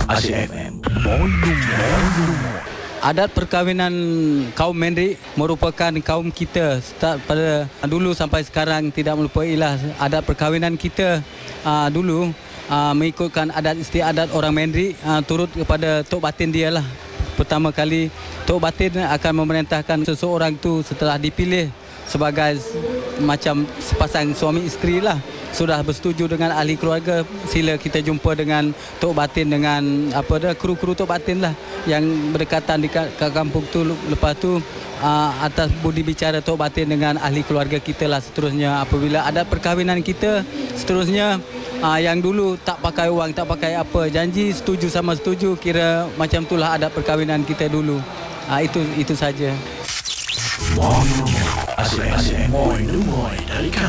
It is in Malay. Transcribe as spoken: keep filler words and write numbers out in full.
Asyik F M. Boy Lumor. Adat perkahwinan kaum Mendrik merupakan kaum kita start pada dulu sampai sekarang tidak melupailah adat perkahwinan kita uh, dulu uh, mengikutkan adat istiadat orang Mendrik uh, turut kepada Tok Batin dia lah. Pertama kali Tok Batin akan memerintahkan seseorang tu setelah dipilih sebagai macam sepasang suami isteri lah, sudah bersetuju dengan ahli keluarga, sila kita jumpa dengan Tok Batin dengan apa dah kru-kru Tok Batin lah yang berdekatan di kampung tu. Lepas tu uh, atas budi bicara Tok Batin dengan ahli keluarga kita lah seterusnya. Apabila adat perkahwinan kita seterusnya uh, yang dulu tak pakai wang, tak pakai apa, janji setuju sama setuju, kira macam itulah adat perkahwinan kita dulu. Uh, itu itu saja. Boy Lumor. Asyik Boy Lumor dari